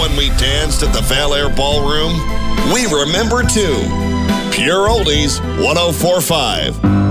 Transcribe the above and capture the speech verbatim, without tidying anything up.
when we danced at the Val Air Ballroom? We remember too. Pure Oldies, one oh four point five.